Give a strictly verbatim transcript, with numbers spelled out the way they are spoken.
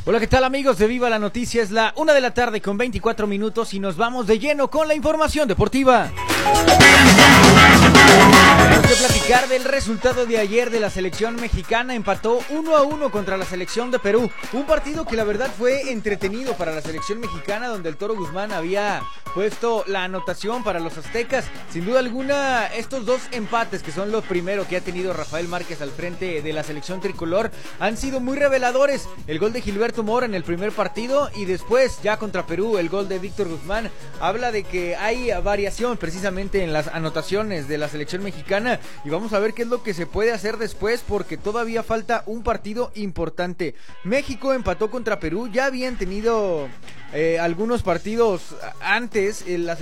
Hola, ¿qué tal amigos de Viva la Noticia? Es la una de la tarde con veinticuatro minutos y nos vamos de lleno con la información deportiva. Tenemos que platicar del resultado de ayer de la selección mexicana. Empató uno a uno contra la selección de Perú. Un partido que la verdad fue entretenido para la selección mexicana, donde el Toro Guzmán había puesto la anotación para los aztecas. Sin duda alguna, estos dos empates, que son los primeros que ha tenido Rafael Márquez al frente de la selección tricolor, han sido muy reveladores. El gol de Gilberto Mora en el primer partido y después, ya contra Perú, el gol de Víctor Guzmán, habla de que hay variación precisamente en las anotaciones de la selección mexicana, y vamos a ver qué es lo que se puede hacer después, porque todavía falta un partido importante. México empató contra Perú, ya habían tenido eh, algunos partidos antes, en la